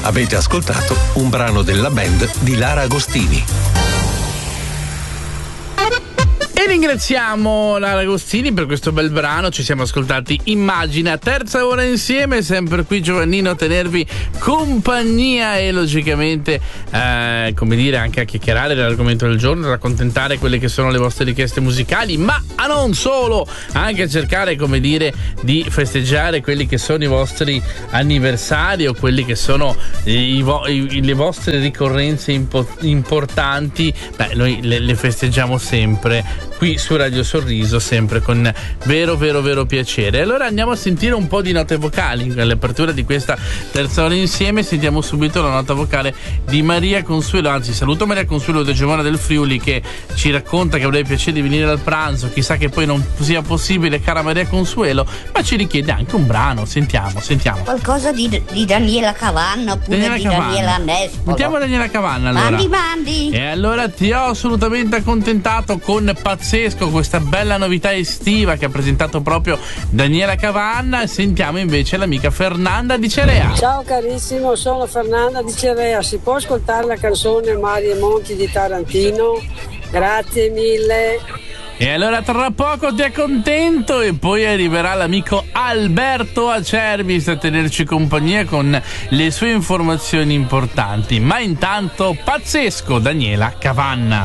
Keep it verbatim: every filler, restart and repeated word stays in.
Avete ascoltato un brano della band di Lara Agostini. E ringraziamo Lara Agostini per questo bel brano. Ci siamo ascoltati Immagina, terza ora insieme, sempre qui Giovannino a tenervi compagnia e logicamente eh, come dire anche a chiacchierare dell'argomento del giorno, raccontentare quelle che sono le vostre richieste musicali, ma a non solo, anche a cercare come dire di festeggiare quelli che sono i vostri anniversari o quelli che sono i vo- i, le vostre ricorrenze impo- importanti. Beh, noi le, le festeggiamo sempre qui su Radio Sorriso, sempre con vero vero vero piacere. Allora andiamo a sentire un po' di note vocali all'apertura di questa terza ora insieme. Sentiamo subito la nota vocale di Maria Consuelo, anzi saluto Maria Consuelo da Gemona del Friuli, che ci racconta che avrebbe piacere di venire al pranzo, chissà che poi non sia possibile, cara Maria Consuelo, ma ci richiede anche un brano. Sentiamo, sentiamo. Qualcosa di, di Daniela Cavanna oppure Daniela di Cavanna. Daniela Nespolo. Mettiamo Daniela Cavanna allora. Mandi, mandi. E allora ti ho assolutamente accontentato con Pazzesco, questa bella novità estiva che ha presentato proprio Daniela Cavanna. E sentiamo invece l'amica Fernanda di Cerea. Ciao carissimo, sono Fernanda di Cerea. Si può ascoltare la canzone Mari e Monti di Tarantino? Grazie mille. E allora tra poco ti accontento e poi arriverà l'amico Alberto Acervis a tenerci compagnia con le sue informazioni importanti. Ma intanto Pazzesco, Daniela Cavanna.